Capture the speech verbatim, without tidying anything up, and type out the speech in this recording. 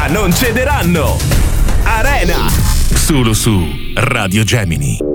ma non cederanno. Arena, solo su Radio Gemini.